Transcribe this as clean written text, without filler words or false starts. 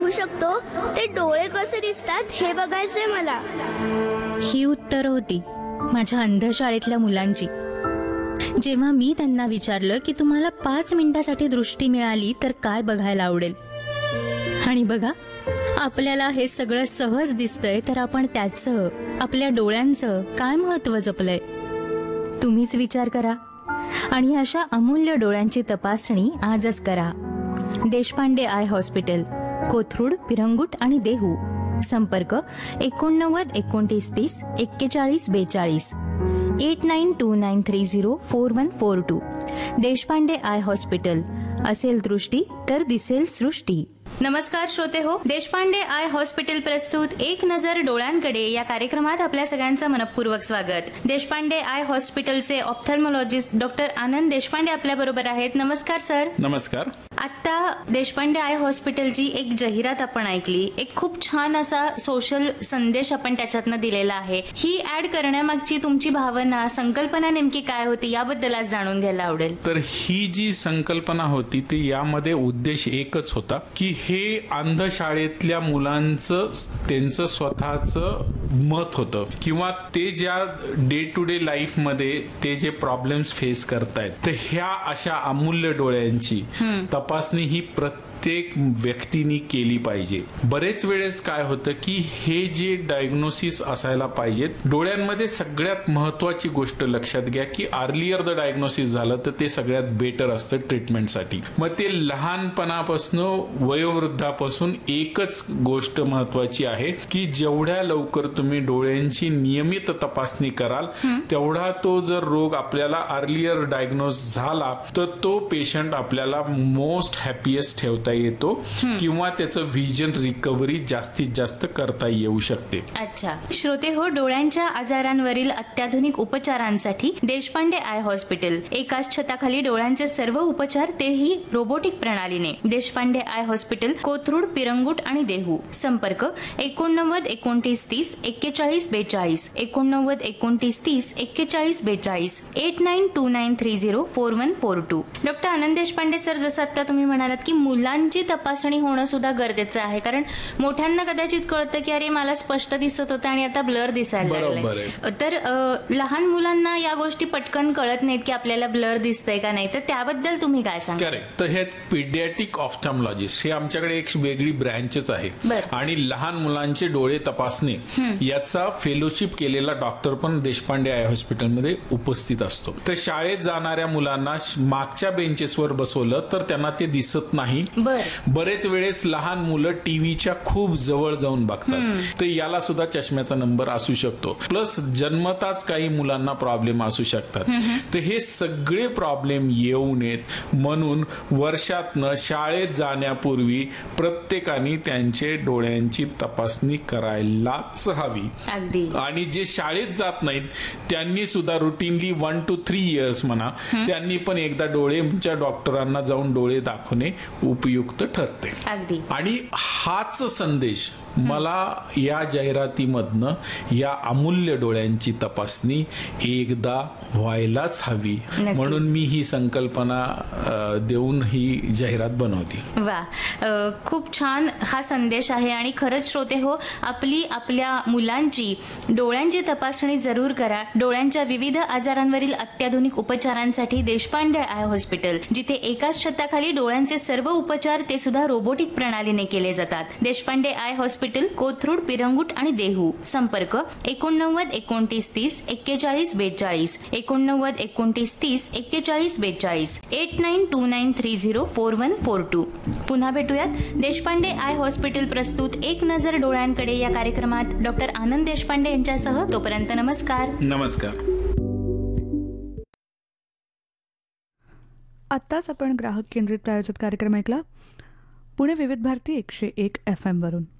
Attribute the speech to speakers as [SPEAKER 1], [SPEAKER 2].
[SPEAKER 1] बघू शकतो ते डोळे कसे दिसतात हे बघायचंय मला.
[SPEAKER 2] ही उत्तर होती माझ्या अंधशाळेतल्या मुलांची. जेव्हा मी त्यांना विचारलं की तुम्हाला 5 मिनिटासाठी दृष्टी मिळाली तर काय बघायला आवडेल, आणि बघा आपल्याला हे सगळं सहज दिसतंय, तर आपण त्याचं, आपल्या डोळ्यांचं काय महत्त्व जपलंय तुम्हीच विचार करा. आणि अशा अमूल्य डोळ्यांची तपासणी आजच करा. देशपांडे आय हॉस्पिटल, कोथरूड, पिरंगुट आणि देहू. संपर्क 89 29 30 41 42, 8929304142. Deshpande I hospital. असेल दृष्टी तर दिसेल सृष्टी. नमस्कार श्रोते हो, देशपांडे आय हॉस्पिटल प्रस्तुत एक नजर डोळ्यांकडे या कार्यक्रमात आपल्या सगळ्यांचं मनपूर्वक स्वागत. देशपांडे आय हॉस्पिटलचे ऑप्थॅल्मॉलॉजिस्ट डॉक्टर आनंद देशपांडे आपल्या बरोबर आहेत. नमस्कार सर.
[SPEAKER 3] नमस्कार.
[SPEAKER 2] आता देशपांडे आय हॉस्पिटलची एक जाहिरात आपण ऐकली, एक खूप छान असा सोशल संदेश आपण त्याच्यातनं दिलेला आहे. ही ऍड करण्यामागची तुमची भावना, संकल्पना नेमकी काय होती याबद्दल आज जाणून घ्यायला आवडेल.
[SPEAKER 3] तर ही जी संकल्पना होती ती यामध्ये उद्देश एकच होता की हे अंधशाळेतल्या मुलांचं त्यांचं स्वतःचं मत होतं किंवा ते ज्या डे टू डे लाईफ मध्ये ते जे प्रॉब्लेम्स फेस करतायत, तर ह्या अशा अमूल्य डोळ्यांची तपासणी ही प्रत्येक व्यक्तीने केली पाहिजे. बरेच वेळेस काय होतं की हे जे डायग्नोसिस असायला पाहिजेत डोळ्यांमध्ये, सगळ्यात महत्वाची गोष्ट लक्षात घ्या की अर्लियर द डायग्नोसिस झालं तर ते सगळ्यात बेटर असतं ट्रीटमेंटसाठी. मग ते लहानपणापासून वयोवृद्धापासून एकच गोष्ट महत्वाची आहे की जेवढ्या लवकर तुम्ही डोळ्यांची नियमित तपासणी कराल तेवढा तो जर रोग आपल्याला अर्लियर डायग्नोस झाला तर तो पेशंट आपल्याला मोस्ट हॅपीएस्ट ठेवता येतो किंवा त्याचं व्हिजन रिकव्हरी जास्तीत जास्त करता येऊ शकते.
[SPEAKER 2] अच्छा श्रोते हो, डोळ्यांच्या आजारांवरील अत्याधुनिक उपचारांसाठी देशपांडे आय हॉस्पिटल. एकाच छताखाली डोळ्यांचे सर्व उपचार, तेही रोबोटिक प्रणालीने. देशपांडे आय हॉस्पिटल, कोथरूड, पिरंगुट आणि देहू. संपर्क 89 29 30 41 42, 89 29 30 41 42, 8929304142. डॉक्टर आनंद देशपांडे सर, जसं आता तुम्ही म्हणालात की मुलांची तपासणी होणं सुद्धा गरजेचं आहे, कारण मोठ्यांना कदाचित कळतं की अरे मला स्पष्ट दिसत होतं आणि आता ब्लर दिसायला लागलाय. तर लहान मुलांना या गोष्टी पटकन कळत नाहीत की आपल्याला ब्लर दिसतंय का नाही, तर त्याबद्दल तुम्ही काय सांगा.
[SPEAKER 3] करेक्ट. तर हे पीडियाट्रिक ऑप्थॅल्मॉलॉजिस्ट हे आमच्याकडे एक वेगळी ब्रँचच आहे आणि लहान मुलांचे डोळे तपासणे याचा फेलोशिप केलेला डॉक्टर पण देशपांडे आय हॉस्पिटलमध्ये उपस्थित असतो. तर शाळेत जाणाऱ्या मुलांना मागच्या बेंचेसवर बसवलं तर त्यांना ते दिसत नाही. बरेच वेळेस लहान मुलं टीव्हीच्या खूप जवळ जाऊन बघतात, तर याला सुद्धा चष्म्याचा नंबर असू शकतो. प्लस जन्मताच काही मुलांना प्रॉब्लेम असू शकतात. तर हे सगळे प्रॉब्लेम येऊ नयेत म्हणून वर्षातनं शाळेत जाण्यापूर्वी प्रत्येकाने त्यांचे डोळ्यांची तपासणी करायलाच हवी. आणि जे शाळेत जात नाहीत त्यांनी सुद्धा रुटीनली 1 to 3 years म्हणा, त्यांनी पण एकदा डोळ्यांच्या डॉक्टरांना जाऊन डोळे दाखवणे उपयुक्त ठरते. आणि हाच संदेश मला या जाहिरातीमधनं या अमूल्य डोळ्यांची तपासणी एकदा व्हायलाच हवी म्हणून मी ही संकल्पना देऊन ही जाहिरात बनवली.
[SPEAKER 2] वा, खूप छान हा संदेश आहे. आणि खरंच श्रोते हो, आपल्या मुलांची डोळ्यांची तपासणी जरूर करा. डोळ्यांच्या विविध आजारांवरील अत्याधुनिक उपचारांसाठी देशपांडे आय हॉस्पिटल, जिथे एकाच छताखाली डोळ्यांचे सर्व उपचार ते सुद्धा रोबोटिक प्रणालीने केले जातात. देशपांडे आय हॉस्पिटल, कोथरूड, पिरंगुट आणि देहू. संपर्क 89 29 30 41 42, 89 29 30 41 42, 8929304142. पुन्हा भेटूयात देशपांडे आय हॉस्पिटल प्रस्तुत एक नजर डोळ्यांकडे या कार्यक्रमात डॉक्टर आनंद देशपांडे यांच्यासह. तोपर्यंत नमस्कार.
[SPEAKER 3] नमस्कार.
[SPEAKER 4] आत्ताच आपण ग्राहक केंद्रित प्रायोजित कार्यक्रम ऐकला पुणे विविध भारती 101 FM वरून.